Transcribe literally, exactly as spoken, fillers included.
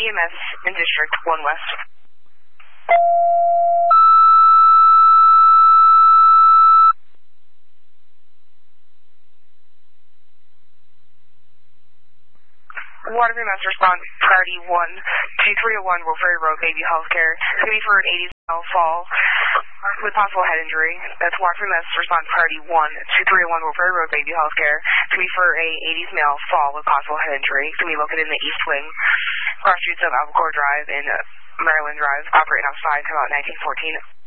E M S in District one West. Waterbury Mass Response, priority one two three oh one Wolfberry Road, Baby Healthcare. It's going to be for an eighties male fall with possible head injury. That's Waterbury Mass Response, priority one two three oh one Wolfberry Road, Baby Healthcare. It's going to be for a eighties male fall with possible head injury. It's going to be located in the East Wing, cross streets of Albacore Drive and Maryland Drive, operating outside, come out nineteen fourteen.